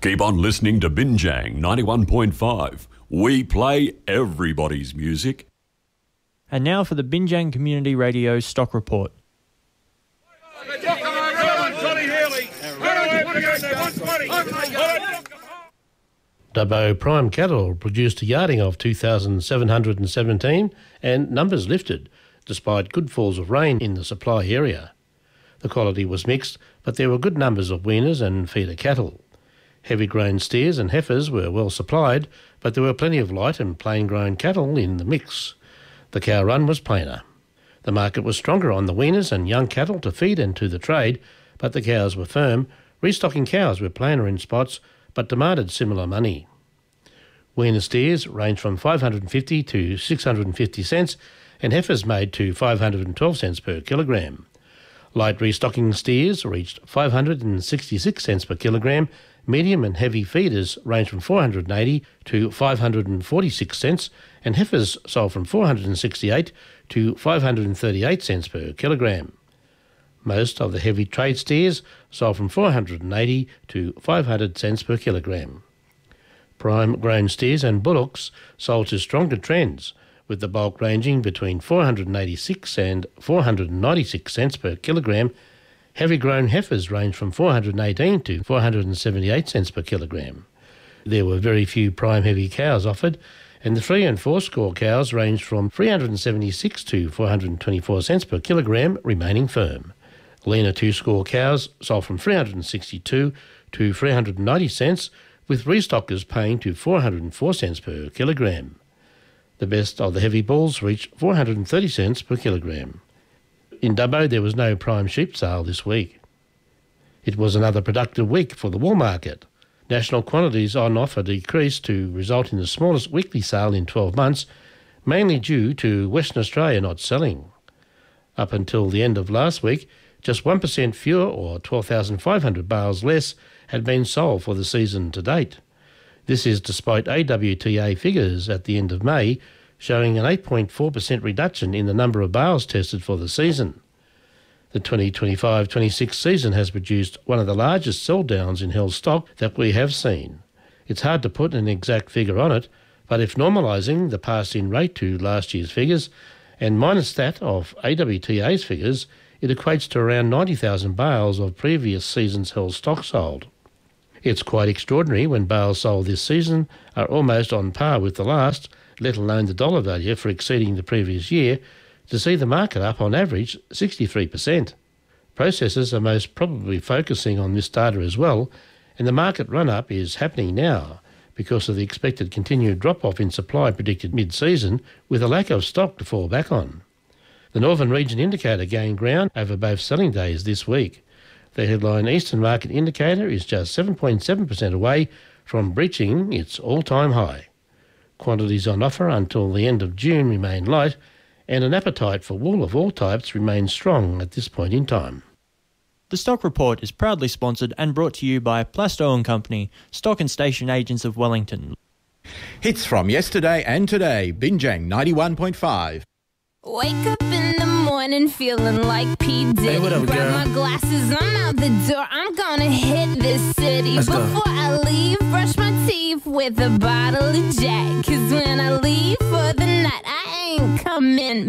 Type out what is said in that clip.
Keep on listening to Binjang 91.5. We play everybody's music. And now for the Binjang Community Radio Stock Report. Dubbo Prime Cattle produced a yarding of 2,717 and numbers lifted despite good falls of rain in the supply area. The quality was mixed, but there were good numbers of weaners and feeder cattle. Heavy-grown steers and heifers were well supplied, but there were plenty of light and plain-grown cattle in the mix. The cow run was plainer. The market was stronger on the weaners and young cattle to feed and to the trade, but the cows were firm. Restocking cows were plainer in spots, but demanded similar money. Weaner steers ranged from 550 to 650 cents, and heifers made to 512 cents per kilogram. Light restocking steers reached 566 cents per kilogram. Medium and heavy feeders ranged from 480 to 546 cents, and heifers sold from 468 to 538 cents per kilogram. Most of the heavy trade steers sold from 480 to 500 cents per kilogram. Prime grown steers and bullocks sold to stronger trends, with the bulk ranging between 486 and 496 cents per kilogram. Heavy grown heifers range from 418 to 478 cents per kilogram. There were very few prime heavy cows offered, and the 3 and 4 score cows ranged from 376 to 424 cents per kilogram, remaining firm. Leaner 2 score cows sold from 362 to 390 cents, with restockers paying to 404 cents per kilogram. The best of the heavy bulls reached 430 cents per kilogram. In Dubbo, there was no prime sheep sale this week. It was another productive week for the wool market. National quantities on offer decreased to result in the smallest weekly sale in 12 months, mainly due to Western Australia not selling. Up until the end of last week, just 1% fewer, or 12,500 bales less, had been sold for the season to date. This is despite AWTA figures at the end of May showing an 8.4% reduction in the number of bales tested for the season. The 2025-26 season has produced one of the largest sell-downs in held stock that we have seen. It's hard to put an exact figure on it, but if normalising the pass-in rate to last year's figures and minus that of AWTA's figures, it equates to around 90,000 bales of previous season's held stock sold. It's quite extraordinary when bales sold this season are almost on par with the last, let alone the dollar value for exceeding the previous year, to see the market up on average 63%. Processors are most probably focusing on this data as well, and the market run-up is happening now because of the expected continued drop-off in supply predicted mid-season, with a lack of stock to fall back on. The Northern Region Indicator gained ground over both selling days this week. The headline Eastern Market Indicator is just 7.7% away from breaching its all-time high. Quantities on offer until the end of June remain light, and an appetite for wool of all types remains strong at this point in time. The Stock Report is proudly sponsored and brought to you by Plasto & Company, stock and station agents of Wellington. Hits from yesterday and today, Binjang 91.5. Wake up in the morning feeling like P. Diddy. Hey, what up, Grab girl? my glasses, I'm out the door. I'm gonna hit this city. Let's go. Before I leave, brush my teeth with a bottle of Jack. 'Cause when I leave for the night, I ain't coming